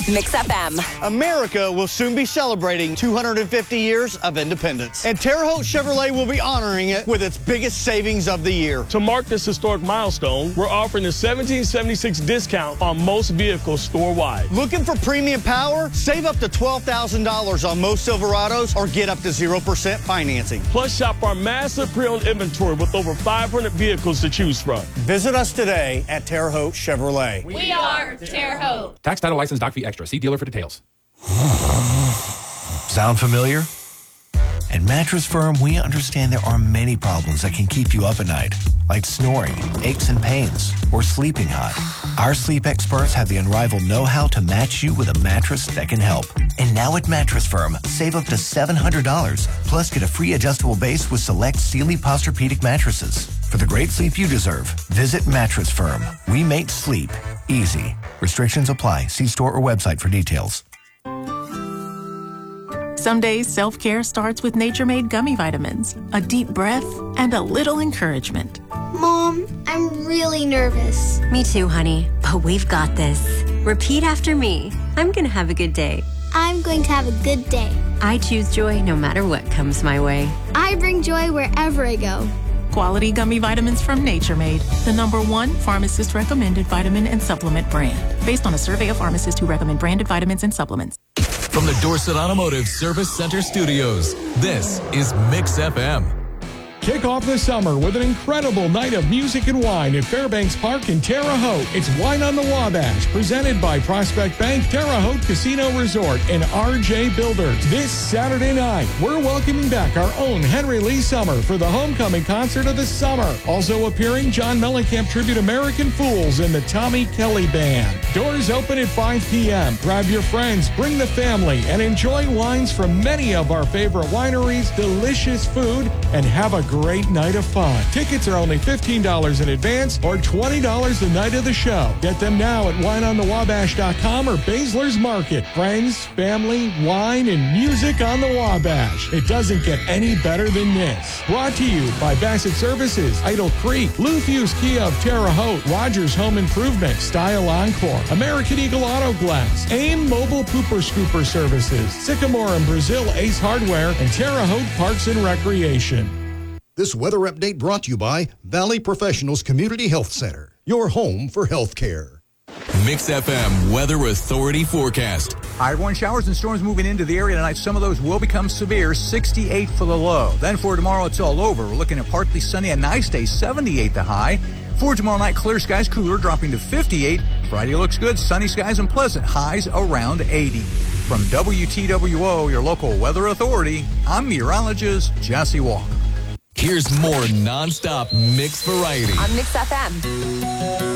Mix FM. America will soon be celebrating 250 years of independence, and Terre Haute Chevrolet will be honoring it with its biggest savings of the year. To mark this historic milestone, we're offering a $1,776 discount on most vehicles store-wide. Looking for premium power? Save up to $12,000 on most Silverados or get up to 0% financing. Plus, shop our massive pre-owned inventory with over 500 vehicles to choose from. Visit us today at Terre Haute Chevrolet. We are Terre Haute. Tax, title, license, doc fee extra. See dealer for details. Sound familiar? At Mattress Firm, we understand there are many problems that can keep you up at night, like snoring, aches and pains, or sleeping hot. Our sleep experts have the unrivaled know-how to match you with a mattress that can help. And now at Mattress Firm, save up to $700, plus get a free adjustable base with select Sealy Posturepedic mattresses. For the great sleep you deserve, visit Mattress Firm. We make sleep easy. Restrictions apply. See store or website for details. Some days, self-care starts with Nature-Made gummy vitamins, a deep breath, and a little encouragement. Mom, I'm really nervous. Me too, honey, but we've got this. Repeat after me. I'm going to have a good day. I'm going to have a good day. I choose joy no matter what comes my way. I bring joy wherever I go. Quality gummy vitamins from Nature-Made, the #1 pharmacist-recommended vitamin and supplement brand, based on a survey of pharmacists who recommend branded vitamins and supplements. From the Dorset Automotive Service Center Studios, this is Mix FM. Kick off the summer with an incredible night of music and wine at Fairbanks Park in Terre Haute. It's Wine on the Wabash, presented by Prospect Bank, Terre Haute Casino Resort, and RJ Builders. This Saturday night, we're welcoming back our own Henry Lee Summer for the homecoming concert of the summer. Also appearing, John Mellencamp Tribute American Fools and the Tommy Kelly Band. Doors open at 5 p.m. Grab your friends, bring the family, and enjoy wines from many of our favorite wineries, delicious food, and have a great night of fun. Tickets are only $15 in advance or $20 the night of the show. Get them now at wineonthewabash.com or Baszler's Market. Friends, family, wine, and music on the Wabash. It doesn't get any better than this. Brought to you by Bassett Services, Idle Creek, Blue Fuse Kia of Terre Haute, Rogers Home Improvement, Style Encore, American Eagle Auto Glass, AIM Mobile Pooper Scooper Services, Sycamore and Brazil Ace Hardware, and Terre Haute Parks and Recreation. This weather update brought to you by Valley Professionals Community Health Center, your home for health care. Mix FM Weather Authority forecast. Hi, everyone. Showers and storms moving into the area tonight. Some of those will become severe. 68 for the low. Then for tomorrow, it's all over. We're looking at partly sunny, a nice day, 78 the high. For tomorrow night, clear skies, cooler, dropping to 58. Friday looks good, sunny skies and pleasant, highs around 80. From WTWO, your local weather authority, I'm meteorologist Jesse Walker. Here's more nonstop mix variety On Mix FM.